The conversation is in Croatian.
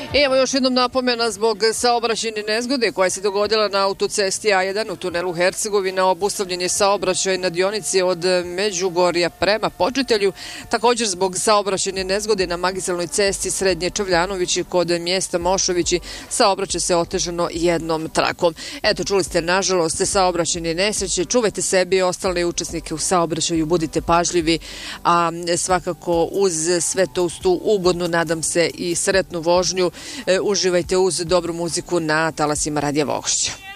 Evo još jednom napomena zbog saobraćajne nezgode koja se dogodila na autocesti A1 u tunelu Hercegovina. Obustavljen je saobraćaj na dionici od Međugorja prema Počitelju. Također zbog saobraćajne nezgode na magistralnoj cesti Srednje Čavljanovići kod mjesta Mošovići saobraćaj se otežano jednom trakom. Eto, čuli ste nažalost saobraćajne nesreće. Čuvajte sebi i ostale učesnike u saobraćaju, budite pažljivi, a svakako uz sve to, uz tu ugodnu, nadam se, i sretnu vožnju, uživajte uz dobru muziku na talasima Radija Vogošća.